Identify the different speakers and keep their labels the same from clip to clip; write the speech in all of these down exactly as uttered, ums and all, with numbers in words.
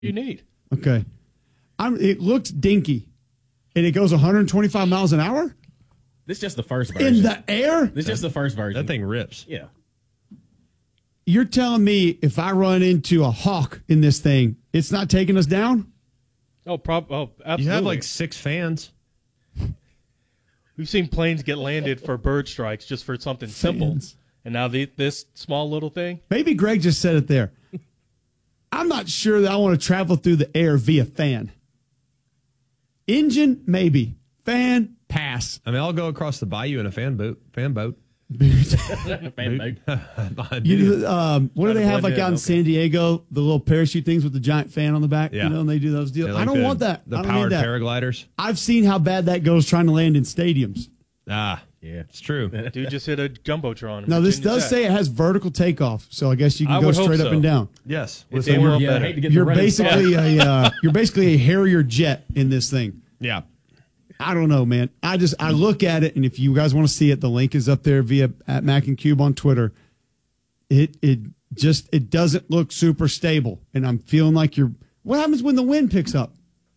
Speaker 1: You need.
Speaker 2: Okay. I'm, it looks dinky, and it goes one hundred twenty-five miles an hour?
Speaker 3: This is just the first version.
Speaker 2: In the air?
Speaker 3: This is just the first version.
Speaker 4: That thing rips.
Speaker 3: Yeah.
Speaker 2: You're telling me if I run into a hawk in this thing, it's not taking us down?
Speaker 1: Oh, prob- oh absolutely.
Speaker 4: You have like six fans.
Speaker 1: We've seen planes get landed for bird strikes just for something simple.
Speaker 2: Fans.
Speaker 1: And now the, this small little thing.
Speaker 2: Maybe Greg just said it there. I'm not sure that I want to travel through the air via fan. Engine, maybe. Fan, pass.
Speaker 4: I mean, I'll go across the bayou in a fan boat. Fan boat.
Speaker 3: Fan boat.
Speaker 2: You, um, what do they have like
Speaker 1: in,
Speaker 2: out in
Speaker 1: okay.
Speaker 2: San Diego? The little parachute things with the giant fan on the back?
Speaker 4: Yeah.
Speaker 2: You know, and they do those deals.
Speaker 4: Yeah, like
Speaker 2: I don't
Speaker 4: the-
Speaker 2: want that.
Speaker 4: The
Speaker 2: I don't
Speaker 4: powered
Speaker 2: need that.
Speaker 4: paragliders.
Speaker 2: I've seen how bad that goes trying to land in stadiums.
Speaker 4: Ah,
Speaker 3: Yeah.
Speaker 4: it's true.
Speaker 1: Dude just hit a jumbotron.
Speaker 2: Now, this
Speaker 1: Virginia
Speaker 2: does
Speaker 1: Tech.
Speaker 2: say it has vertical takeoff, so I guess you can
Speaker 1: I
Speaker 2: go
Speaker 1: would hope
Speaker 2: straight up
Speaker 1: so.
Speaker 2: and down.
Speaker 4: Yes.
Speaker 1: It's
Speaker 4: With
Speaker 1: a little
Speaker 3: Yeah, I
Speaker 1: better.
Speaker 3: hate to get
Speaker 2: You're
Speaker 3: the running
Speaker 2: basically a uh, you're basically a Harrier jet in this thing.
Speaker 4: yeah.
Speaker 2: I don't know, man. I just I look at it, and if you guys want to see it, the link is up there via at Mac and Cube on Twitter. It it just it doesn't look super stable, and I'm feeling like you're. What happens when the wind picks up?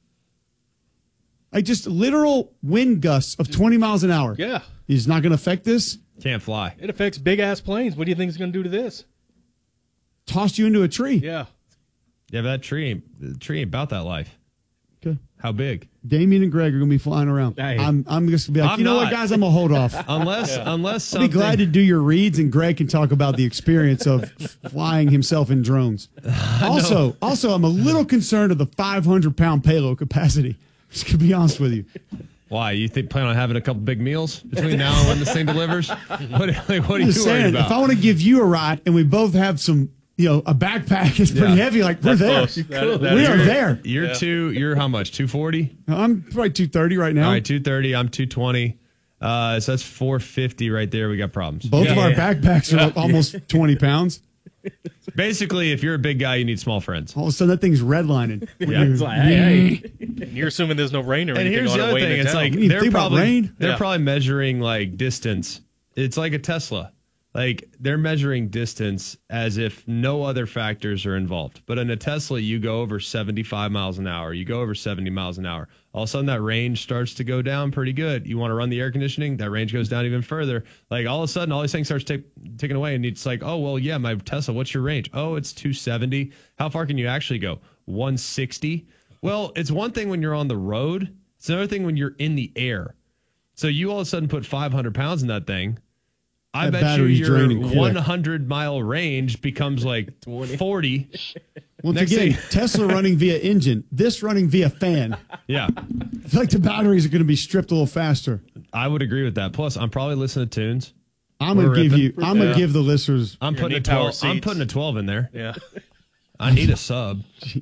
Speaker 2: Like just literal wind gusts of twenty miles an hour.
Speaker 1: Yeah.
Speaker 2: Is not going to affect this.
Speaker 4: Can't fly.
Speaker 1: It affects big-ass planes. What do you think it's going to do to this?
Speaker 2: Tossed you into a tree.
Speaker 1: Yeah.
Speaker 4: Yeah, but that tree, ain't- the tree ain't about that life.
Speaker 2: Okay.
Speaker 4: How big?
Speaker 2: Damien and Greg are going to be flying around.
Speaker 3: Hey.
Speaker 2: I'm I'm just going to be like,
Speaker 4: I'm
Speaker 2: you know what,
Speaker 4: not.
Speaker 2: guys, I'm going to hold off.
Speaker 4: Unless, unless
Speaker 2: I'll be
Speaker 4: something.
Speaker 2: glad to do your reads, and Greg can talk about the experience of flying himself in drones. Also, also, I'm a little concerned of the five hundred pound payload capacity. Just to be honest with you.
Speaker 4: Why you think plan on having a couple big meals between now and when this thing delivers? What, like, what are
Speaker 2: I'm
Speaker 4: you
Speaker 2: just
Speaker 4: worried
Speaker 2: saying,
Speaker 4: about?
Speaker 2: if I want to give you a ride and we both have some, you know, a backpack is pretty
Speaker 4: Yeah.
Speaker 2: heavy, like we're
Speaker 1: That's
Speaker 2: there.
Speaker 1: close. That- that
Speaker 2: we
Speaker 1: is
Speaker 2: are
Speaker 1: true.
Speaker 2: there.
Speaker 4: You're
Speaker 1: Yeah.
Speaker 4: two. You're how much? Two forty.
Speaker 2: I'm probably two thirty right now.
Speaker 4: All right, two thirty. I'm two twenty. Uh, so that's four fifty right there. We got problems.
Speaker 2: Both of
Speaker 3: Yeah.
Speaker 2: our backpacks are like almost twenty pounds.
Speaker 4: Basically, if you're a big guy, you need small friends.
Speaker 2: All of a sudden, that thing's redlining.
Speaker 4: Yeah.
Speaker 3: It's like, hey, hey.
Speaker 1: And you're assuming there's no rain or
Speaker 4: And
Speaker 1: anything
Speaker 4: here's
Speaker 1: on
Speaker 4: the
Speaker 1: the
Speaker 4: other
Speaker 1: way
Speaker 4: thing:
Speaker 1: into
Speaker 4: it's
Speaker 1: town.
Speaker 4: like
Speaker 2: You
Speaker 4: they're
Speaker 2: think about
Speaker 4: probably
Speaker 2: rain?
Speaker 4: they're
Speaker 1: Yeah.
Speaker 4: probably measuring like distance. It's like a Tesla. Like they're measuring distance as if no other factors are involved. But in a Tesla, you go over seventy-five miles an hour. You go over seventy miles an hour. All of a sudden, that range starts to go down pretty good. You want to run the air conditioning, that range goes down even further. Like all of a sudden, all these things starts take, taking away, and it's like, oh well, yeah, my Tesla. What's your range? Oh, it's two seventy. How far can you actually go? one sixty. Well, it's one thing when you're on the road. It's another thing when you're in the air. So you all of a sudden put five hundred pounds in that thing. I
Speaker 2: That
Speaker 4: bet you
Speaker 2: battery's
Speaker 4: your
Speaker 2: draining quick.
Speaker 4: one hundred mile range becomes like forty.
Speaker 2: Once
Speaker 4: Next
Speaker 2: again,
Speaker 4: thing-
Speaker 2: Tesla running via engine, this running via fan.
Speaker 4: Yeah,
Speaker 2: I feel like the batteries are going to be stripped a little faster.
Speaker 4: I would agree with that. Plus, I'm probably listening to tunes.
Speaker 2: I'm
Speaker 4: We're
Speaker 2: going to give
Speaker 4: ripping.
Speaker 2: you. I'm going
Speaker 1: Yeah.
Speaker 2: to give the listeners.
Speaker 4: I'm
Speaker 1: You're
Speaker 4: putting a
Speaker 1: need power
Speaker 4: twelve. I'm
Speaker 1: seats.
Speaker 4: putting a twelve in there.
Speaker 1: Yeah.
Speaker 4: I need a sub.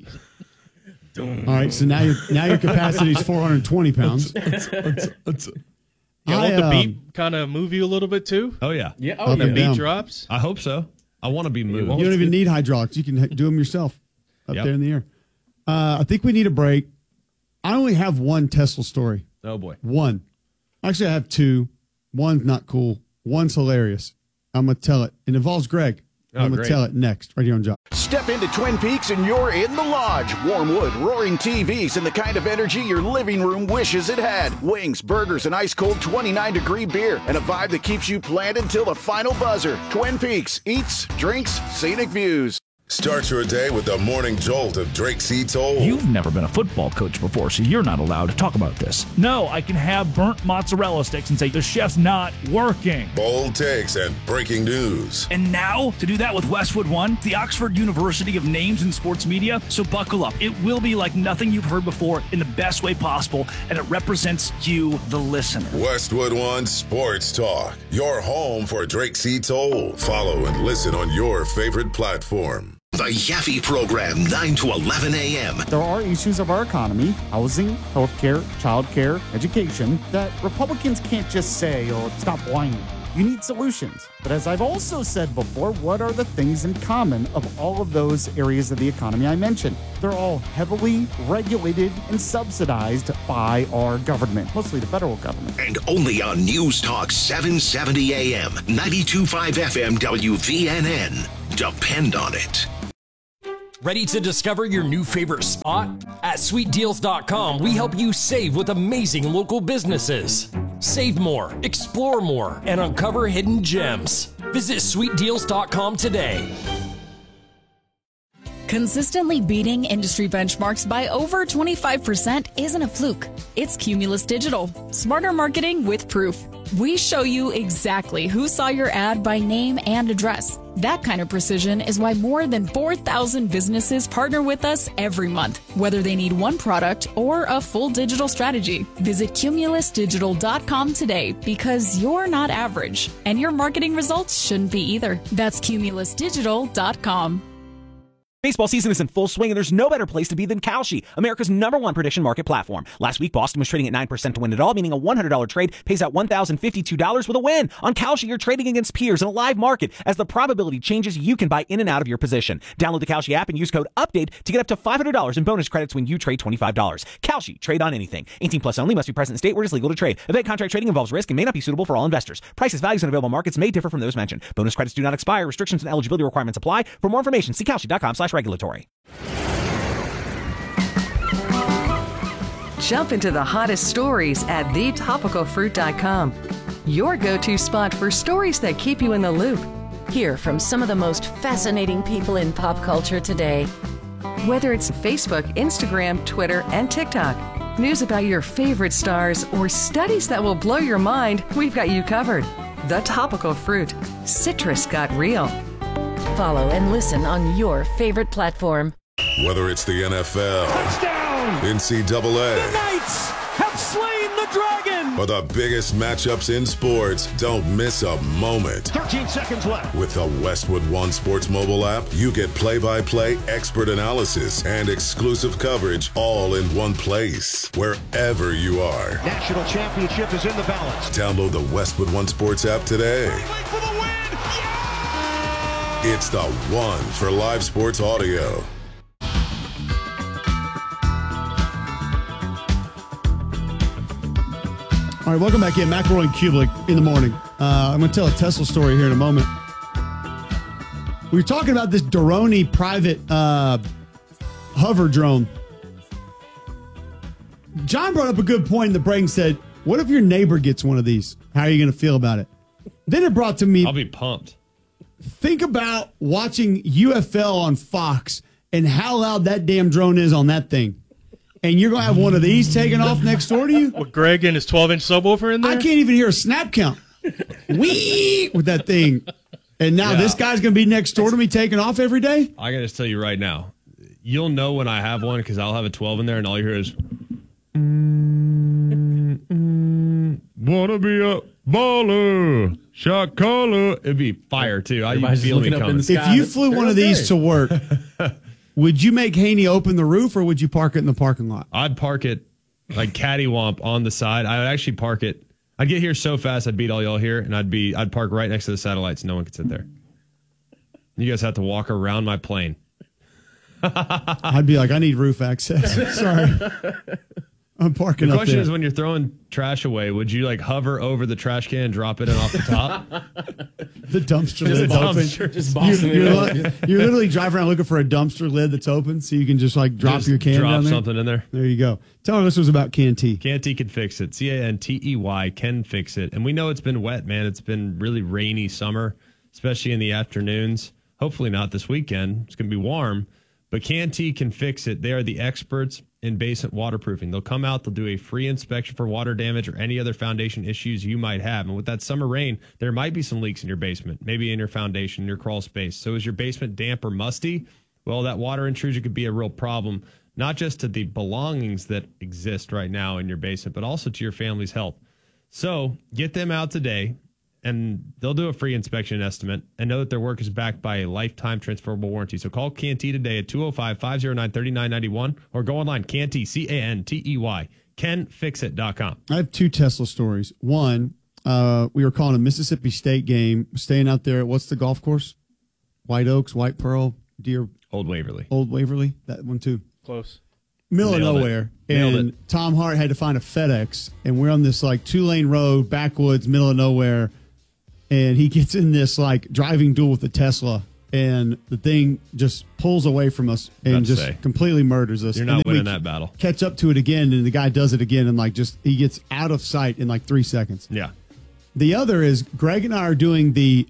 Speaker 2: All right, so now your now your capacity is four hundred twenty pounds.
Speaker 1: Yeah,
Speaker 2: I,
Speaker 1: won't the
Speaker 2: um,
Speaker 1: beat kind of move you a little bit too?
Speaker 4: Oh yeah,
Speaker 3: Yeah, oh,
Speaker 2: Up
Speaker 3: yeah.
Speaker 2: and
Speaker 1: Beat
Speaker 2: down.
Speaker 1: drops.
Speaker 4: I hope so. I want to be moved.
Speaker 2: You don't even need hydraulics. You can h- do them yourself up
Speaker 4: Yep.
Speaker 2: there in the air. Uh, I think we need a break. I only have one Tesla story.
Speaker 4: Oh boy.
Speaker 2: One. Actually, I have two. One's not cool. One's hilarious. I'm going to tell it. It involves Greg.
Speaker 4: Oh,
Speaker 2: I'm going to
Speaker 4: great.
Speaker 2: tell it next, right here on Job.
Speaker 5: Step into Twin Peaks and you're in the lodge. Warm wood, roaring T Vs, and the kind of energy your living room wishes it had. Wings, burgers, and ice cold twenty-nine degree beer, and a vibe that keeps you planted till the final buzzer. Twin Peaks, eats, drinks, scenic views.
Speaker 6: Start your day with the morning jolt of Drake C. Toll.
Speaker 7: You've never been a football coach before, so you're not allowed to talk about this. No, I can have burnt mozzarella sticks and say the chef's not working.
Speaker 6: Bold takes and breaking news.
Speaker 7: And now, to do that with Westwood One, the Oxford University of Names in Sports Media, so buckle up. It will be like nothing you've heard before in the best way possible, and it represents you, the listener.
Speaker 6: Westwood One Sports Talk. Your home for Drake C. Toll. Follow and listen on your favorite platform.
Speaker 8: The Yaffe Program, nine to eleven a.m.
Speaker 9: There are issues of our economy, housing, healthcare, childcare, education, that Republicans can't just say, oh, stop whining. You need solutions. But as I've also said before, what are the things in common of all of those areas of the economy I mentioned? They're all heavily regulated and subsidized by our government, mostly the federal government.
Speaker 8: And only on News Talk seven seventy a.m., ninety-two point five F M W V N N. Depend on it.
Speaker 10: Ready to discover your new favorite spot? At sweet deals dot com, we help you save with amazing local businesses. Save more, explore more, and uncover hidden gems. Visit sweet deals dot com today.
Speaker 11: Consistently beating industry benchmarks by over twenty-five percent isn't a fluke. It's Cumulus Digital. Smarter marketing with proof. We show you exactly who saw your ad by name and address. That kind of precision is why more than four thousand businesses partner with us every month, whether they need one product or a full digital strategy. Visit cumulus digital dot com today because you're not average, and your marketing results shouldn't be either. That's cumulus digital dot com.
Speaker 12: Baseball season is in full swing, and there's no better place to be than Kalshi, America's number one prediction market platform. Last week, Boston was trading at nine percent to win it all, meaning a one hundred dollars trade pays out one thousand fifty-two dollars with a win. On Kalshi, you're trading against peers in a live market. As the probability changes, you can buy in and out of your position. Download the Kalshi app and use code UPDATE to get up to five hundred dollars in bonus credits when you trade twenty-five dollars. Kalshi, trade on anything. eighteen plus only, must be present in state where it is legal to trade. Event contract trading involves risk and may not be suitable for all investors. Prices, values, and available markets may differ from those mentioned. Bonus credits do not expire. Restrictions and eligibility requirements apply. For more information, see kalshi dot com slash regulatory.
Speaker 13: Jump into the hottest stories at the topical fruit dot com. Your go-to spot for stories that keep you in the loop.
Speaker 14: Hear from some of the most fascinating people in pop culture today.
Speaker 13: Whether it's Facebook, Instagram, Twitter, and TikTok, news about your favorite stars, or studies that will blow your mind, we've got you covered. The Topical Fruit. Citrus got real.
Speaker 14: Follow and listen on your favorite platform.
Speaker 6: Whether it's the N F L,
Speaker 15: touchdown,
Speaker 6: N C double A,
Speaker 15: the Knights have slain the dragon,
Speaker 6: or the biggest matchups in sports, don't miss a moment.
Speaker 15: thirteen seconds left.
Speaker 6: With the Westwood One Sports mobile app, you get play-by-play, expert analysis, and exclusive coverage all in one place, wherever you are.
Speaker 15: National championship is in the balance.
Speaker 6: Download the Westwood One Sports app today.
Speaker 15: For the win. Yeah!
Speaker 6: It's the one for live sports audio.
Speaker 2: All right, welcome back in. McElroy and Kublik in the morning. Uh, I'm going to tell a Tesla story here in a moment. We were talking about this Doroni private uh, hover drone. John brought up a good point in the break and said, what if your neighbor gets one of these? How are you going to feel about it? Then it brought to me.
Speaker 4: I'll be pumped.
Speaker 2: Think about watching U F L on Fox and how loud that damn drone is on that thing. And you're going to have one of these taking off next door to you?
Speaker 1: With Greg and his twelve-inch subwoofer in there?
Speaker 2: I can't even hear a snap count. Wee! With that thing. And now
Speaker 4: Yeah.
Speaker 2: this guy's going to be next door to me taking off every day?
Speaker 4: I got to tell you right now, you'll know when I have one because I'll have a twelve in there and all you hear is, mm, mm, wanna be a baller, shot caller. It'd be fire, too. I
Speaker 3: Everybody's
Speaker 4: feel me
Speaker 3: looking up in
Speaker 4: coming.
Speaker 3: the sky.
Speaker 2: If you flew one of these to work, would you make Haney open the roof or would you park it in the parking lot?
Speaker 4: I'd park it like cattywomp on the side. I would actually park it. I'd get here so fast I'd beat all y'all here, and I'd be I'd park right next to the satellites. No one could sit there. You guys have to walk around my plane.
Speaker 2: I'd be like, I need roof access. Sorry. I'm parking
Speaker 4: The
Speaker 2: up
Speaker 4: question
Speaker 2: there.
Speaker 4: is, when you're throwing trash away, would you like hover over the trash can and drop it in off the top?
Speaker 2: The dumpster
Speaker 4: Just
Speaker 2: lid's
Speaker 4: a
Speaker 2: open.
Speaker 4: dumpster. Just
Speaker 2: You're,
Speaker 3: bossing it
Speaker 2: you're,
Speaker 3: up.
Speaker 2: li- you're literally driving around looking for a dumpster lid that's open so you can just like drop
Speaker 4: Just
Speaker 2: your can
Speaker 4: drop
Speaker 2: down there.
Speaker 4: something in there.
Speaker 2: There you go. Tell our listeners about Canty.
Speaker 4: Canty can fix it. C A N T E Y can fix it. And we know it's been wet, man. It's been really rainy summer, especially in the afternoons. Hopefully not this weekend. It's going to be warm. But Canty can fix it. They are the experts in basement waterproofing. They'll come out, they'll do a free inspection for water damage or any other foundation issues you might have. And with that summer rain, there might be some leaks in your basement, maybe in your foundation, in your crawl space. So is your basement damp or musty? Well, that water intrusion could be a real problem, not just to the belongings that exist right now in your basement, but also to your family's health. So get them out today, and they'll do a free inspection estimate and know that their work is backed by a lifetime transferable warranty. So call Canty today at two oh five, five oh nine, three nine nine one or go online, Canty, C A N T E Y, can fix it dot com.
Speaker 2: I have two Tesla stories. One, uh, we were calling a Mississippi State game, staying out there at what's the golf course? White Oaks, White Pearl, Deer.
Speaker 4: Old Waverly.
Speaker 2: Old Waverly, that one too.
Speaker 1: Close.
Speaker 2: Middle
Speaker 4: Nailed
Speaker 2: of
Speaker 4: it.
Speaker 2: nowhere.
Speaker 4: Nailed
Speaker 2: and
Speaker 4: it.
Speaker 2: Tom Hart had to find a FedEx, and we're on this like two lane road, backwoods, middle of nowhere. And he gets in this like driving duel with the Tesla. and the thing just pulls away from us and
Speaker 4: About to
Speaker 2: just
Speaker 4: say.
Speaker 2: completely murders us.
Speaker 4: You're
Speaker 2: And
Speaker 4: not
Speaker 2: then we
Speaker 4: winning that battle.
Speaker 2: Catch up to it again, and the guy does it again, and like just he gets out of sight in like three seconds.
Speaker 4: Yeah.
Speaker 2: The other is Greg and I are doing the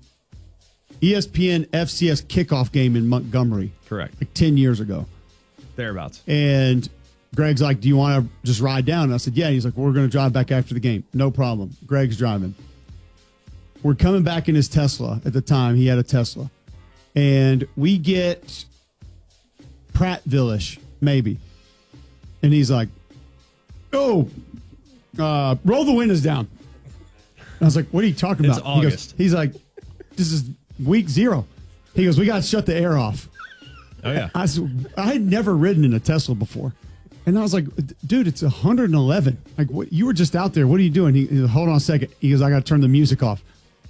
Speaker 2: E S P N F C S kickoff game in Montgomery.
Speaker 4: Correct.
Speaker 2: Like ten years ago.
Speaker 4: Thereabouts.
Speaker 2: And Greg's like, do you want to just ride down? And I said, yeah. And he's like, we're going to drive back after the game. No problem. Greg's driving. We're coming back in his Tesla. At the time, he had a Tesla. And we get Prattville-ish, maybe. And he's like, oh, uh, roll the windows down. I was like, what are you talking
Speaker 4: It's
Speaker 2: about? He goes,
Speaker 4: August.
Speaker 2: he's like, this is week zero. He goes, we got to shut the air off.
Speaker 4: Oh, yeah.
Speaker 2: I, said, I had never ridden in a Tesla before. And I was like, dude, it's one hundred eleven. Like, what? You were just out there. What are you doing? He, he goes, hold on a second. He goes, I got to turn the music off.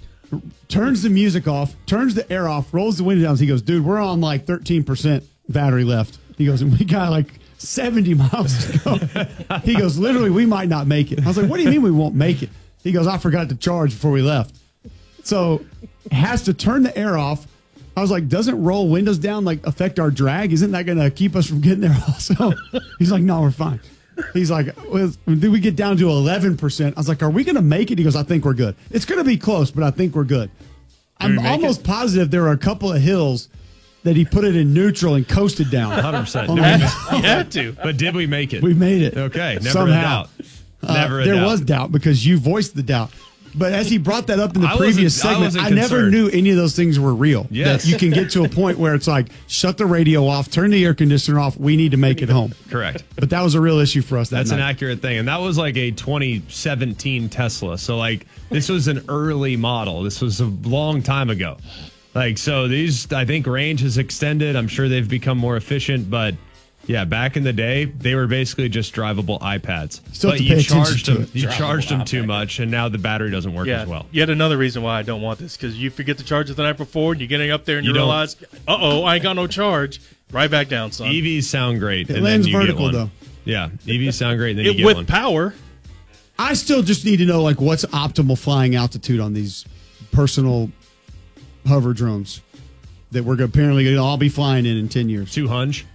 Speaker 2: Turns the music off, turns the air off, rolls the window down. He goes, dude, we're on like thirteen percent battery left. He goes, and we got like seventy miles to go. He goes, literally, we might not make it. I was like, what do you mean we won't make it? He goes, I forgot to charge before we left. So has to turn the air off. I was like, doesn't roll windows down like affect our drag? Isn't that going to keep us from getting there also? He's like, no, we're fine. He's like, well, did we get down to eleven percent? I was like, are we going to make it? He goes, I think we're good. It's going to be close, but I think we're good. I'm almost positive there are a couple of hills that he put it in neutral and coasted down.
Speaker 4: one hundred percent.
Speaker 2: On
Speaker 4: You
Speaker 2: the-
Speaker 1: had to.
Speaker 4: But did we make it?
Speaker 2: We made it.
Speaker 4: Okay. Never
Speaker 2: Somehow.
Speaker 4: a doubt. Never
Speaker 2: Uh,
Speaker 4: a
Speaker 2: there
Speaker 4: doubt.
Speaker 2: was doubt because you voiced the doubt. But as he brought that up in the
Speaker 4: I wasn't-
Speaker 2: previous
Speaker 4: I
Speaker 2: segment,
Speaker 4: wasn't
Speaker 2: I, never
Speaker 4: concerned.
Speaker 2: knew any of those things were real.
Speaker 4: Yes.
Speaker 2: That you can get to a point where it's like, shut the radio off, turn the air conditioner off. We need to make it home.
Speaker 4: Correct.
Speaker 2: But that was a real issue for us that
Speaker 4: That's an
Speaker 2: night.
Speaker 4: accurate thing. And that was like a twenty seventeen Tesla. So, like, this was an early model. This was a long time ago. Like, so these, I think range has extended. I'm sure they've become more efficient. But, yeah, back in the day, they were basically just drivable iPads.
Speaker 2: Still have
Speaker 4: but
Speaker 2: to pay
Speaker 4: you
Speaker 2: attention
Speaker 4: charged
Speaker 2: to
Speaker 4: them,
Speaker 2: it.
Speaker 4: you
Speaker 3: Drivable
Speaker 4: charged them too
Speaker 3: iPad.
Speaker 4: much, and now the battery doesn't work
Speaker 1: Yeah,
Speaker 4: as well.
Speaker 1: yet another reason why I don't want this, because you forget to charge it the night before, and you're getting up there and you,
Speaker 4: You don't-
Speaker 1: realize, uh-oh, I ain't got no charge. Right back down, son.
Speaker 4: E Vs sound great.
Speaker 2: It
Speaker 4: and
Speaker 2: lands
Speaker 4: then you
Speaker 2: vertical,
Speaker 4: get one.
Speaker 2: though.
Speaker 4: Yeah, E Vs sound great, and then
Speaker 1: It
Speaker 4: you get
Speaker 1: with
Speaker 4: one.
Speaker 1: power.
Speaker 2: I still just need to know like what's optimal flying altitude on these personal hover drones that we're apparently going to all be flying in in ten years.
Speaker 4: Two hunch.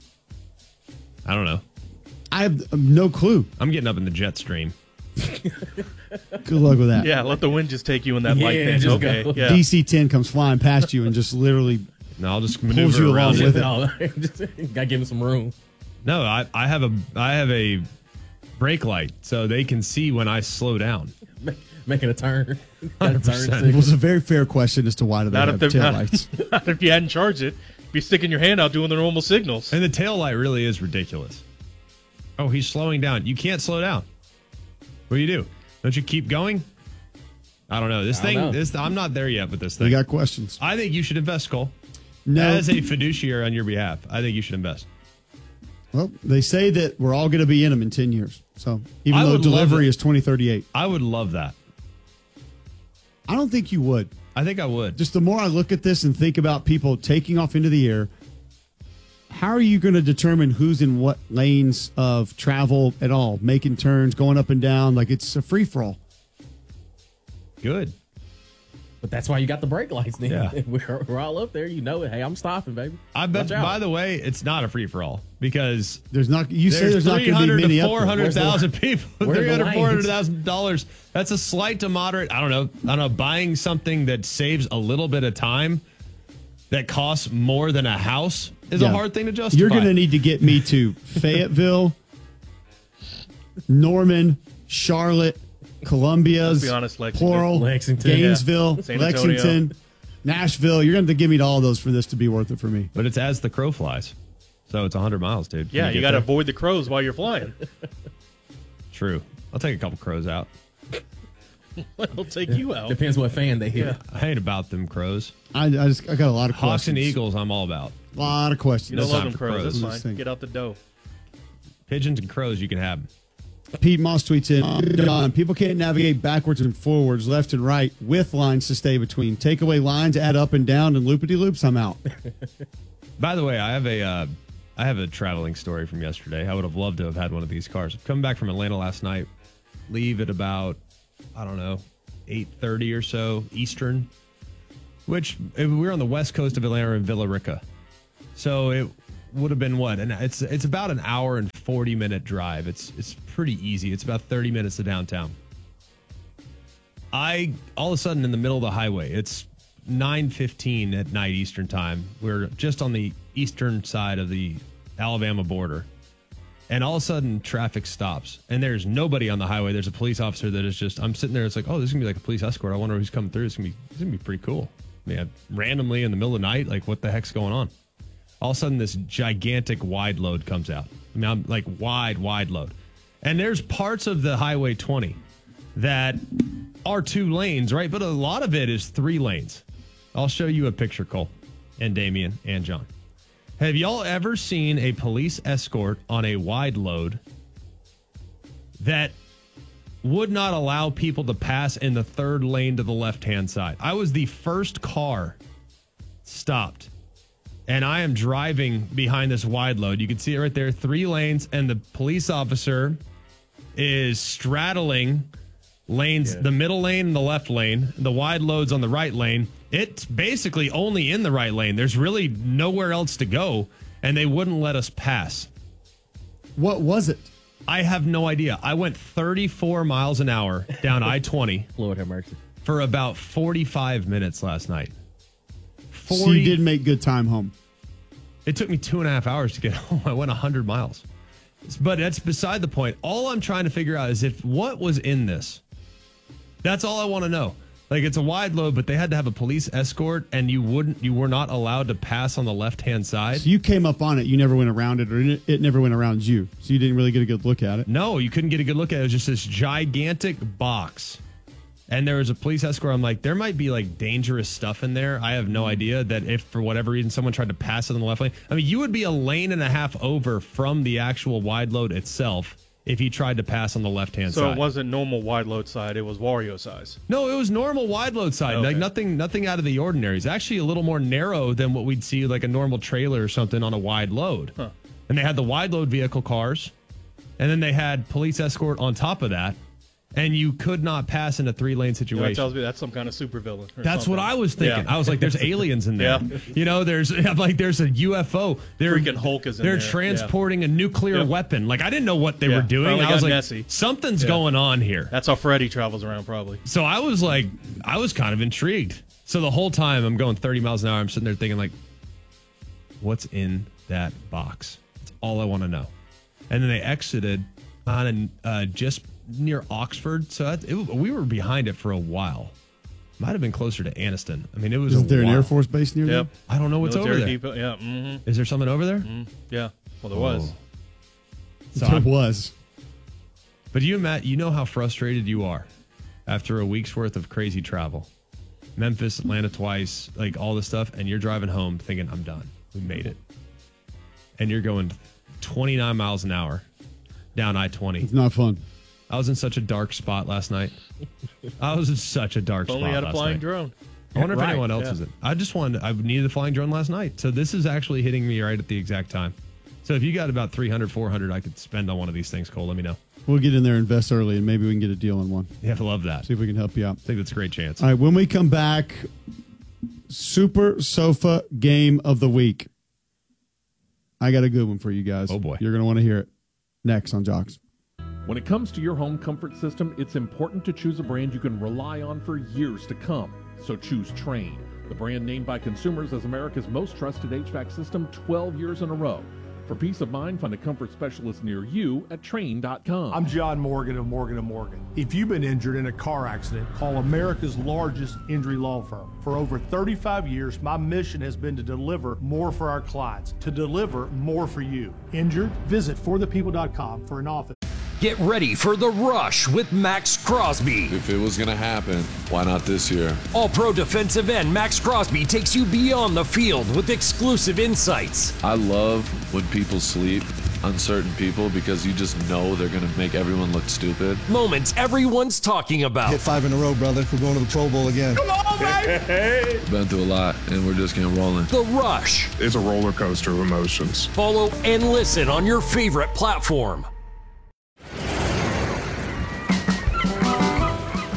Speaker 4: I don't know.
Speaker 2: I have no clue.
Speaker 4: I'm getting up in the jet stream.
Speaker 2: Good luck with that.
Speaker 1: Yeah, let the wind just take you in that
Speaker 3: Yeah,
Speaker 1: light thing.
Speaker 3: just
Speaker 1: Okay,
Speaker 3: go.
Speaker 1: yeah.
Speaker 2: D C ten comes flying past you and just literally
Speaker 4: No, I'll just
Speaker 2: Pulls
Speaker 4: maneuver
Speaker 2: you
Speaker 4: around
Speaker 2: along
Speaker 4: it.
Speaker 2: with it.
Speaker 3: No, just gotta give him some room.
Speaker 4: No, I, I have a I have a brake light, so they can see when I slow down.
Speaker 3: Making a turn. Got a turn
Speaker 2: It
Speaker 3: signal.
Speaker 2: was a very fair question as to why do they
Speaker 1: Not
Speaker 2: have
Speaker 1: if, they're-
Speaker 2: tail
Speaker 1: not,
Speaker 2: lights.
Speaker 1: not if you hadn't charged it. Be sticking your hand out doing the normal signals.
Speaker 4: And the tail light really is ridiculous. Oh, he's slowing down. You can't slow down. What do you do? Don't you keep going? I don't know. This
Speaker 3: I don't
Speaker 4: thing,
Speaker 3: know.
Speaker 4: this I'm not there yet with this thing.
Speaker 2: We got questions.
Speaker 4: I think you should invest, Cole.
Speaker 2: No.
Speaker 4: As a fiduciary on your behalf, I think you should invest.
Speaker 2: Well, they say that we're all going to be in them in ten years. So even
Speaker 4: I
Speaker 2: though
Speaker 4: would love
Speaker 2: delivery
Speaker 4: it.
Speaker 2: is twenty thirty-eight.
Speaker 4: I would love that.
Speaker 2: I don't think you would.
Speaker 4: I think I would.
Speaker 2: Just the more I look at this and think about people taking off into the air, how are you going to determine who's in what lanes of travel at all? Making turns, going up and down, like it's a free for all.
Speaker 4: Good.
Speaker 3: But that's why you got the brake lights, then.
Speaker 4: Yeah.
Speaker 3: We're, we're all up there. You know it. Hey, I'm stopping, baby.
Speaker 4: I bet.
Speaker 3: Watch out.
Speaker 4: By the way, it's not a free for all because
Speaker 2: There's not. You say there's not going to be
Speaker 4: three hundred
Speaker 2: many
Speaker 4: to
Speaker 2: up
Speaker 4: four
Speaker 2: there.
Speaker 4: hundred thousand
Speaker 3: Where's
Speaker 4: people.
Speaker 3: where are the
Speaker 4: Three hundred,
Speaker 3: lines?
Speaker 4: four hundred thousand dollars. That's a slight to moderate. I don't know. I don't know. Buying something that saves a little bit of time that costs more than a house is a
Speaker 2: Yeah.
Speaker 4: hard thing to justify.
Speaker 2: You're going to need to get me to Fayetteville, Norman, Charlotte, Columbia's,
Speaker 1: Let's be honest, Lexington.
Speaker 2: Plural,
Speaker 3: Lexington,
Speaker 2: Gainesville,
Speaker 1: yeah. San Antonio.
Speaker 2: Lexington, Nashville. You're going to have to give me to all those for this to be worth it for me.
Speaker 4: But it's as the crow flies, so it's a hundred miles, dude. Can
Speaker 1: Yeah, you
Speaker 4: get
Speaker 1: got to
Speaker 4: there?
Speaker 1: avoid the crows while you're flying.
Speaker 4: True. I'll take a couple crows out.
Speaker 1: It'll take you out.
Speaker 3: Depends what fan they hit.
Speaker 4: I ain't about them crows.
Speaker 2: I, I just I got a lot of
Speaker 4: Hawks
Speaker 2: questions.
Speaker 4: and eagles, I'm all about.
Speaker 2: A lot of questions.
Speaker 1: You don't
Speaker 4: No
Speaker 1: love
Speaker 4: time
Speaker 1: them
Speaker 4: for
Speaker 1: crows.
Speaker 4: crows.
Speaker 1: That's
Speaker 2: Just
Speaker 1: fine.
Speaker 2: think.
Speaker 1: Get out the dough.
Speaker 4: Pigeons and crows, you can have them.
Speaker 2: Pete Moss tweets in, John, people can't navigate backwards and forwards, left and right, with lines to stay between. Take away lines, add up and down, and loopity-loops, I'm out.
Speaker 4: By the way, I have a uh, I have a traveling story from yesterday. I would have loved to have had one of these cars. Coming back from Atlanta last night, leave at about I don't know eight thirty or so Eastern. which we were on the west coast of Atlanta in Villa Rica. So it would have been what? And it's it's about an hour and forty minute drive. It's it's pretty easy. It's about thirty minutes to downtown. I all of a sudden in the middle of the highway, it's nine fifteen at night Eastern time. We're just on the eastern side of the Alabama border. And all of a sudden, traffic stops, and there's nobody on the highway. There's a police officer that is just, I'm sitting there, it's like, oh, this is going to be like a police escort. I wonder who's coming through. It's going to be, it's going to be pretty cool. I mean, randomly in the middle of the night, like, what the heck's going on? All of a sudden, this gigantic wide load comes out. I mean, I'm like, wide, wide load. And there's parts of the Highway twenty that are two lanes, right? But a lot of it is three lanes. I'll show you a picture, Cole, and Damien, and John. Have y'all ever seen a police escort on a wide load that would not allow people to pass in the third lane to the left-hand side? I was the first car stopped, and I am driving behind this wide load. You can see it right there, three lanes, and the police officer is straddling lanes, yeah. the middle lane and the left lane. The wide load's on the right lane. It's basically only in the right lane. There's really nowhere else to go, and they wouldn't let us pass.
Speaker 2: What was it?
Speaker 4: I have no idea. I went thirty-four miles an hour down I twenty.
Speaker 3: Lord have mercy.
Speaker 4: For about forty-five minutes last night.
Speaker 2: forty So you did make good time home.
Speaker 4: It took me two and a half hours to get home. I went one hundred miles. But that's beside the point. All I'm trying to figure out is if what was in this. That's all I want to know. Like, it's a wide load, but they had to have a police escort, and you wouldn't, you were not allowed to pass on the left-hand side.
Speaker 2: So you came up on it. You never went around it, or it never went around you. So you didn't really get a good look at it.
Speaker 4: No, you couldn't get a good look at it. It was just this gigantic box. And there was a police escort. I'm like, there might be, like, dangerous stuff in there. I have no idea that if, for whatever reason, someone tried to pass it on the left lane. I mean, you would be a lane and a half over from the actual wide load itself if he tried to pass on the left-hand
Speaker 1: so
Speaker 4: side.
Speaker 1: So it wasn't normal wide load side, it was Wario size.
Speaker 4: No, it was normal wide load side. Okay. Like nothing nothing out of the ordinary. It's actually a little more narrow than what we'd see like a normal trailer or something on a wide load. Huh. And they had the wide load vehicle cars, and then they had police escort on top of that. And you could not pass in a three-lane situation.
Speaker 1: Yeah, that tells me that's some kind of supervillain.
Speaker 4: That's
Speaker 1: something.
Speaker 4: what I was thinking.
Speaker 1: Yeah.
Speaker 4: I was like, "There's aliens in there."
Speaker 1: Yeah.
Speaker 4: You know, there's I'm like, there's a U F O. They're
Speaker 1: freaking Hulk is in
Speaker 4: They're
Speaker 1: there.
Speaker 4: transporting
Speaker 1: yeah.
Speaker 4: a nuclear
Speaker 1: yep.
Speaker 4: weapon. Like I didn't know what they
Speaker 1: yeah.
Speaker 4: were doing.
Speaker 1: Probably
Speaker 4: I was
Speaker 1: got
Speaker 4: like,
Speaker 1: messy.
Speaker 4: something's
Speaker 1: yeah.
Speaker 4: going on here.
Speaker 1: That's how Freddy travels around, probably.
Speaker 4: So I was like, I was kind of intrigued. So the whole time I'm going thirty miles an hour. I'm sitting there thinking, like, what's in that box? That's all I want to know. And then they exited on a, uh, just. near Oxford, so that, it, we were behind it for a while. Might have been closer to Aniston. I mean, it was.
Speaker 2: Is
Speaker 4: a
Speaker 2: there
Speaker 4: while.
Speaker 2: an Air Force base near
Speaker 1: yep.
Speaker 2: there?
Speaker 4: I don't know what's
Speaker 1: Military
Speaker 4: over there.
Speaker 1: Depot, yeah. Mm-hmm.
Speaker 4: Is there something over there?
Speaker 1: Mm-hmm. Yeah. Well, there
Speaker 4: oh.
Speaker 1: was.
Speaker 2: So there was.
Speaker 4: But you, Matt, you know how frustrated you are after a week's worth of crazy travel. Memphis, Atlanta twice, like all this stuff, and you're driving home thinking, I'm done. We made it. And you're going twenty-nine miles an hour down I twenty.
Speaker 2: It's not fun.
Speaker 4: I was in such a dark spot last night. I was in such a dark
Speaker 1: if
Speaker 4: spot
Speaker 1: only had a
Speaker 4: last
Speaker 1: flying
Speaker 4: night.
Speaker 1: drone.
Speaker 4: I wonder
Speaker 1: right.
Speaker 4: if anyone else
Speaker 1: yeah.
Speaker 4: is it. I just wanted, I needed a flying drone last night. So this is actually hitting me right at the exact time. So if you got about three hundred, four hundred I could spend on one of these things, Cole, let me know.
Speaker 2: We'll get in there, invest early, and maybe we can get a deal on one.
Speaker 4: Yeah, I love that.
Speaker 2: See if we can help you out.
Speaker 4: I think that's a great chance.
Speaker 2: All right, when we come back, Super Sofa Game of the Week. I got a good one for you guys.
Speaker 4: Oh, boy.
Speaker 2: You're going to want to hear it next on Jocks.
Speaker 16: When it comes to your home comfort system, it's important to choose a brand you can rely on for years to come. So choose Trane, the brand named by consumers as America's most trusted H V A C system twelve years in a row. For peace of mind, find a comfort specialist near you at Trane dot com.
Speaker 17: I'm John Morgan of Morgan and Morgan. If you've been injured in a car accident, call America's largest injury law firm. For over thirty-five years, my mission has been to deliver more for our clients, to deliver more for you. Injured? Visit for the people dot com for an office.
Speaker 10: Get ready for The Rush with Max Crosby.
Speaker 18: If it was going to happen, why not this year?
Speaker 10: All-Pro defensive end Max Crosby takes you beyond the field with exclusive insights.
Speaker 18: I love when people sleep on certain people because you just know they're going to make everyone look stupid.
Speaker 10: Moments everyone's talking about.
Speaker 19: Hit five in a row, brother. We're going to the Pro Bowl again.
Speaker 10: Come on, baby!
Speaker 18: Been through a lot, and we're just getting rolling.
Speaker 10: The Rush.
Speaker 20: It's a roller coaster of emotions.
Speaker 10: Follow and listen on your favorite platform.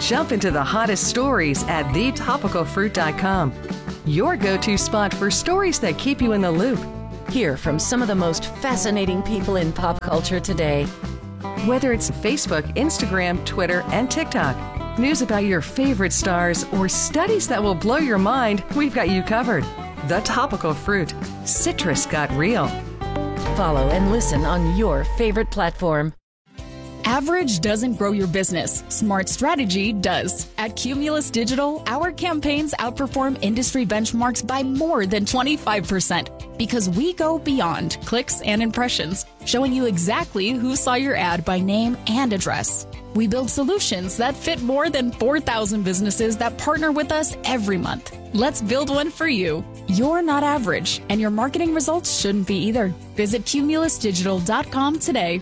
Speaker 13: Jump into the hottest stories at the topical fruit dot com. Your go-to spot for stories that keep you in the loop.
Speaker 14: Hear from some of the most fascinating people in pop culture today.
Speaker 13: Whether it's Facebook, Instagram, Twitter, and TikTok, news about your favorite stars, or studies that will blow your mind, we've got you covered. The Topical Fruit. Citrus got real.
Speaker 14: Follow and listen on your favorite platform.
Speaker 11: Average doesn't grow your business. Smart strategy does. At Cumulus Digital, our campaigns outperform industry benchmarks by more than twenty-five percent because we go beyond clicks and impressions, showing you exactly who saw your ad by name and address. We build solutions that fit more than four thousand businesses that partner with us every month. Let's build one for you. You're not average, and your marketing results shouldn't be either. Visit cumulus digital dot com today.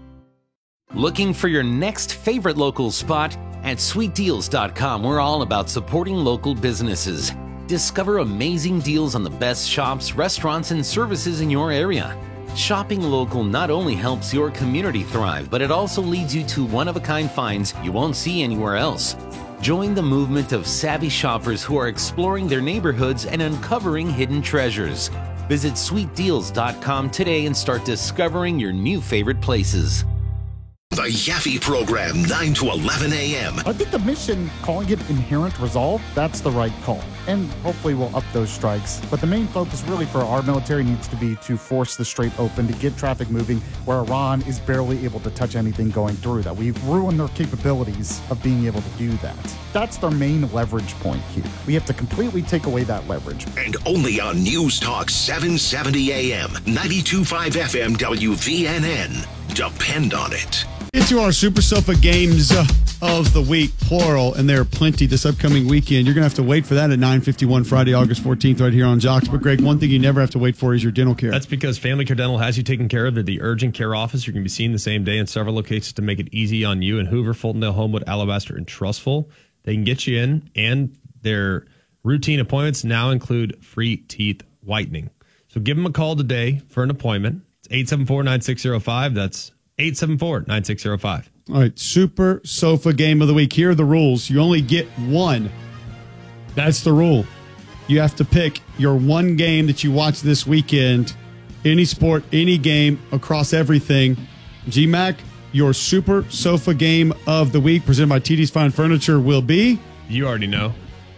Speaker 21: Looking for your next favorite local spot? At sweet deals dot com, we're all about supporting local businesses. Discover amazing deals on the best shops, restaurants, and services in your area. Shopping local not only helps your community thrive, but it also leads you to one-of-a-kind finds you won't see anywhere else. Join the movement of savvy shoppers who are exploring their neighborhoods and uncovering hidden treasures. Visit sweet deals dot com today and start discovering your new favorite places.
Speaker 8: The Yaffe Program, nine to eleven a.m.
Speaker 9: I think the mission, calling it Inherent Resolve, that's the right call. And hopefully we'll up those strikes. But the main focus really for our military needs to be to force the Strait open, to get traffic moving where Iran is barely able to touch anything going through that. We've ruined their capabilities of being able to do that. That's their main leverage point here. We have to completely take away that leverage.
Speaker 8: And only on News Talk seven seventy a.m., ninety-two point five F M W V N N. Depend on it.
Speaker 2: Into our Super Sofa games uh, of the week, plural, and there are plenty this upcoming weekend. You're going to have to wait for that at nine fifty-one Friday, August fourteenth, right here on Jocks. But, Greg, one thing you never have to wait for is your dental care.
Speaker 4: That's because Family Care Dental has you taken care of. They're the urgent care office. You're going to be seen the same day in several locations to make it easy on you in Hoover, Fultondale, Homewood, Alabaster, and Trustful. They can get you in, and their routine appointments now include free teeth whitening. So give them a call today for an appointment. It's eight seven four, nine six zero five. That's eight seven four, nine six zero five.
Speaker 2: All right, Super Sofa game of the week. Here are the rules. You only get one. That's the rule. You have to pick your one game that you watch this weekend. Any sport, any game, across everything. G-Mac, your Super Sofa game of the week, presented by T D's Fine Furniture, will be?
Speaker 4: You already know.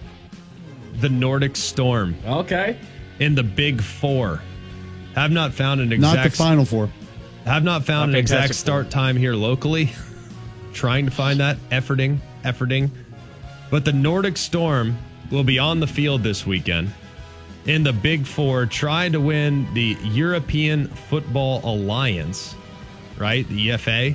Speaker 4: The Nordic Storm.
Speaker 3: Okay.
Speaker 4: In the Big Four. Have not found an exact...
Speaker 2: Not the Final Four.
Speaker 4: Have not found
Speaker 1: Not
Speaker 4: an exact
Speaker 1: Fantastic
Speaker 4: start
Speaker 1: Four.
Speaker 4: time here locally. Trying to find that. Efforting. Efforting. But the Nordic Storm will be on the field this weekend in the Big Four, trying to win the European Football Alliance, right? The E F A.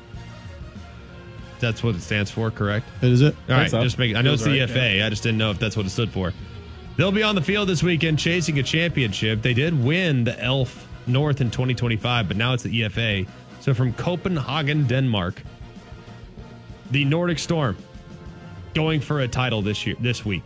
Speaker 4: That's what it stands for, correct?
Speaker 2: Is it?
Speaker 4: All right,
Speaker 3: so.
Speaker 4: just make. I know it's
Speaker 3: Feels
Speaker 4: the
Speaker 3: right,
Speaker 4: E F A.
Speaker 3: yeah.
Speaker 4: I just didn't know if that's what it stood for. They'll be on the field this weekend chasing a championship. They did win the Elf North in twenty twenty-five, but now it's the E F A. So from Copenhagen, Denmark, the Nordic Storm going for a title this year, this week.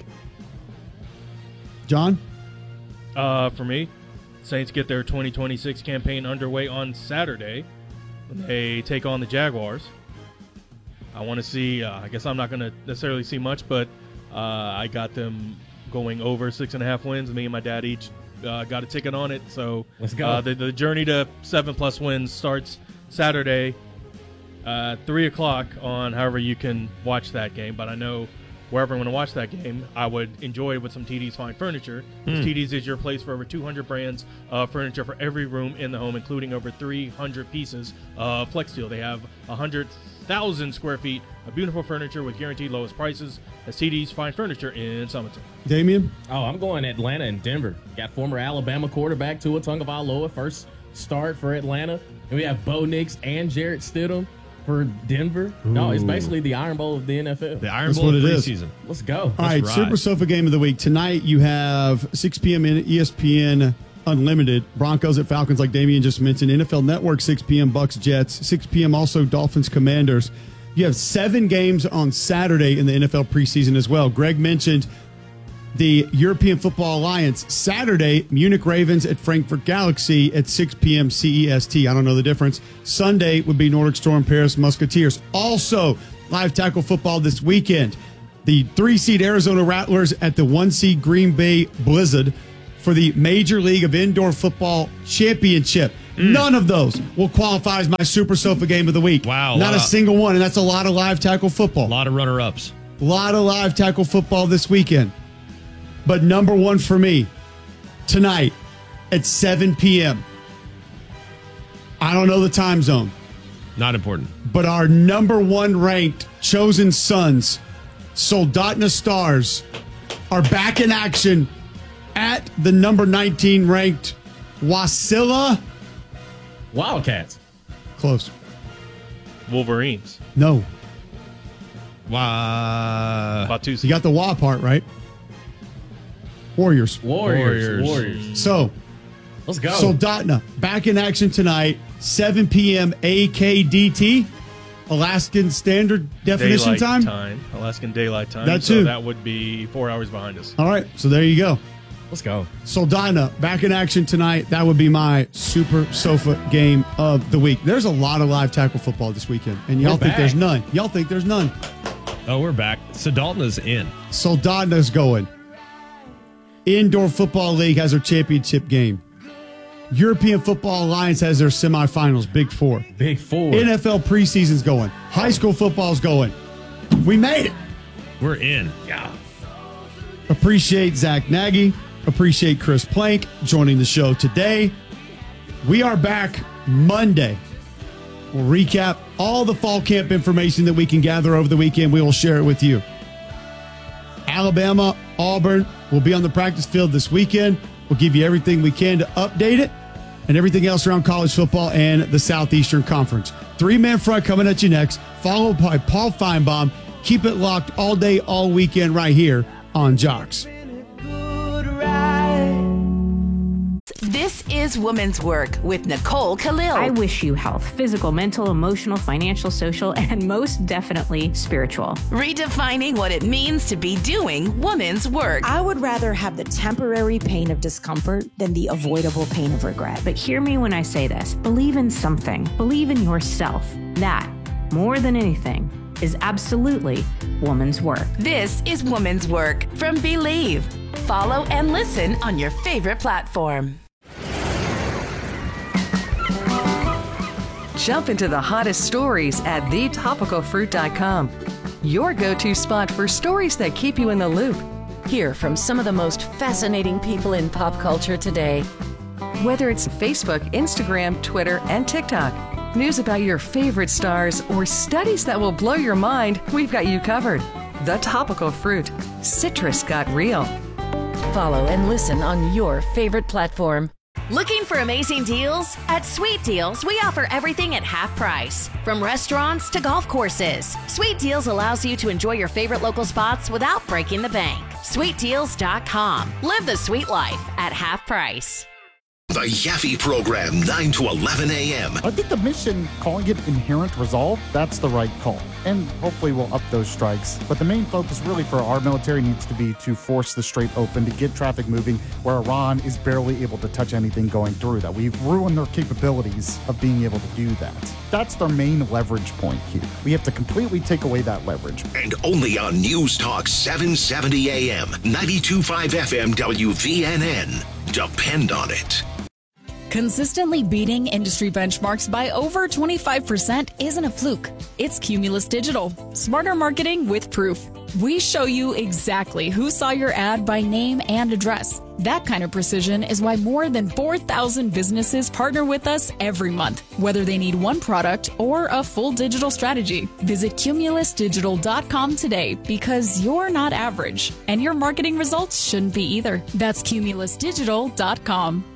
Speaker 2: John?
Speaker 1: Uh, for me, Saints get their twenty twenty-six campaign underway on Saturday when they take on the Jaguars. I want to see, uh, I guess I'm not going to necessarily see much, but uh, I got them going over six and a half wins. Me and my dad each uh, got a ticket on it. So
Speaker 3: Let's go.
Speaker 1: Uh, the, the journey to seven plus wins starts Saturday, uh, three o'clock on however you can watch that game. But I know wherever I'm going to watch that game, I would enjoy it with some T D's Fine Furniture.
Speaker 4: Hmm.
Speaker 1: T D's is your place for over two hundred brands of furniture for every room in the home, including over three hundred pieces of Flex Steel. They have one hundred thousand square feet of beautiful furniture with guaranteed lowest prices. That's T D's Fine Furniture in Summerton.
Speaker 2: Damien?
Speaker 3: Oh, I'm going Atlanta and Denver. Got former Alabama quarterback Tua Tagovailoa, first start for Atlanta. And we have Bo Nix and Jarrett Stidham for Denver. Ooh. No, it's basically the Iron Bowl of the N F L.
Speaker 4: The Iron
Speaker 2: That's
Speaker 4: Bowl
Speaker 2: what
Speaker 4: of
Speaker 2: it is.
Speaker 4: preseason.
Speaker 3: Let's go.
Speaker 2: All
Speaker 4: Let's
Speaker 2: right,
Speaker 4: ride.
Speaker 2: Super Sofa game of the week. Tonight you have six p.m. in E S P N Unlimited. Broncos at Falcons, like Damien just mentioned. N F L Network, six p.m. Bucks Jets. six p.m. also Dolphins Commanders. You have seven games on Saturday in the N F L preseason as well. Greg mentioned the European Football Alliance. Saturday, Munich Ravens at Frankfurt Galaxy at six p.m. C E S T. I don't know the difference. Sunday would be Nordic Storm Paris Musketeers. Also, live tackle football this weekend. The three-seed Arizona Rattlers at the one-seed Green Bay Blizzard for the Major League of Indoor Football Championship. Mm. None of those will qualify as my Super Sofa Game of the Week.
Speaker 4: Wow.
Speaker 2: Not
Speaker 4: wow.
Speaker 2: a single one, and that's a lot of live tackle football.
Speaker 4: A lot of runner-ups.
Speaker 2: A lot of live tackle football this weekend. But number one for me, tonight at seven p.m. I don't know the time zone.
Speaker 4: Not important.
Speaker 2: But our number one ranked Chosen Sons, Soldotna Stars, are back in action at the number nineteen ranked Wasilla
Speaker 3: Wildcats.
Speaker 2: Close.
Speaker 1: Wolverines.
Speaker 2: No.
Speaker 4: Wow.
Speaker 1: Watusi.
Speaker 2: You got the Wa part, right? Warriors.
Speaker 3: Warriors. Warriors.
Speaker 2: So,
Speaker 3: let's go.
Speaker 2: Soldotna back in action tonight, seven p.m. A K D T, Alaskan Standard Definition
Speaker 1: Daylight
Speaker 2: time.
Speaker 1: time. Alaskan Daylight Time.
Speaker 2: That
Speaker 1: so
Speaker 2: too.
Speaker 1: that would be four hours behind us.
Speaker 2: All right, so there you go.
Speaker 3: Let's go.
Speaker 2: Soldotna back in action tonight. That would be my Super Sofa Game of the Week. There's a lot of live tackle football this weekend, and y'all
Speaker 4: We're
Speaker 2: think
Speaker 4: back.
Speaker 2: there's none. Y'all think there's none.
Speaker 4: Oh, we're back. Soldotna's in.
Speaker 2: Soldotna's going. Indoor Football League has their championship game. European Football Alliance has their semifinals, Big Four.
Speaker 3: Big Four.
Speaker 2: N F L preseason's going. High school football's going. We made it.
Speaker 4: We're in.
Speaker 3: Yeah.
Speaker 2: Appreciate Zach Nagy. Appreciate Chris Plank joining the show today. We are back Monday. We'll recap all the fall camp information that we can gather over the weekend. We will share it with you. Alabama, Auburn will be on the practice field this weekend. We'll give you everything we can to update it and everything else around college football and the Southeastern Conference. Three-man front coming at you next, followed by Paul Feinbaum. Keep it locked all day, all weekend right here on Jocks.
Speaker 5: This is Women's Work with Nicole Khalil.
Speaker 22: I wish you health, physical, mental, emotional, financial, social, and most definitely spiritual.
Speaker 5: Redefining what it means to be doing women's work.
Speaker 23: I would rather have the temporary pain of discomfort than the avoidable pain of regret.
Speaker 22: But hear me when I say this. Believe in something. Believe in yourself. That, more than anything, is absolutely woman's work.
Speaker 5: This is Women's Work from Believe. Follow and listen on your favorite platform.
Speaker 13: Jump into the hottest stories at the topical fruit dot com. Your go-to spot for stories that keep you in the loop.
Speaker 14: Hear from some of the most fascinating people in pop culture today.
Speaker 13: Whether it's Facebook, Instagram, Twitter, and TikTok, news about your favorite stars, or studies that will blow your mind, we've got you covered. The Topical Fruit. Citrus got real.
Speaker 14: Follow and listen on your favorite platform.
Speaker 24: Looking for amazing deals? At Sweet Deals, we offer everything at half price. From restaurants to golf courses, Sweet Deals allows you to enjoy your favorite local spots without breaking the bank. sweet deals dot com. Live the sweet life at half price.
Speaker 8: The Yaffe Program, nine to eleven a.m.
Speaker 9: I think the mission, calling it Inherent Resolve, that's the right call. And hopefully we'll up those strikes. But the main focus really for our military needs to be to force the Strait open, to get traffic moving where Iran is barely able to touch anything going through that. We've ruined their capabilities of being able to do that. That's their main leverage point here. We have to completely take away that leverage.
Speaker 8: And only on News Talk seven seventy a.m., ninety-two point five F M W V N N. Depend on it.
Speaker 11: Consistently beating industry benchmarks by over twenty-five percent isn't a fluke. It's Cumulus Digital. Smarter marketing with proof. We show you exactly who saw your ad by name and address. That kind of precision is why more than four thousand businesses partner with us every month, whether they need one product or a full digital strategy. Visit cumulus digital dot com today because you're not average, and your marketing results shouldn't be either. That's cumulus digital dot com.